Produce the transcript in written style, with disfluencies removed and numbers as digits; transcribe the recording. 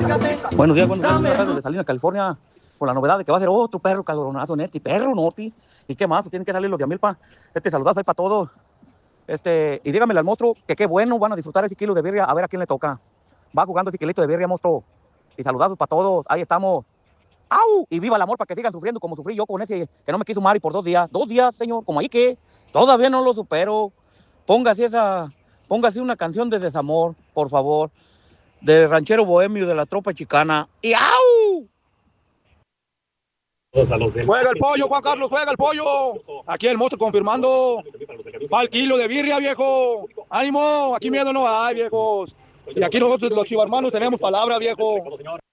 Buenos días, de Salinas, California, con la novedad de que va a ser otro perro caloronazo, Neti, perro Noti. ¿Y qué más? Pues tienen que salir los de Amilpa. Saludazo ahí para todos. Y dígame al monstruo que qué bueno, van a disfrutar ese kilo de birria, a ver a quién le toca. Va jugando ese kilito de birria, monstruo. Y saludazos para todos, ahí estamos. ¡Au! Y viva el amor para que sigan sufriendo como sufrí yo con ese que no me quiso Mari por 2 días. 2 días, señor, como ahí que todavía no lo supero. Póngase una canción de desamor, por favor, de ranchero bohemio de la tropa chicana. ¡Y au! Juega el pollo, Juan Carlos, juega el pollo. Aquí el monstruo confirmando. Va el kilo de birria, viejo. Ánimo, aquí miedo no hay, viejos. Y aquí nosotros los chivarmanos tenemos palabra, viejo.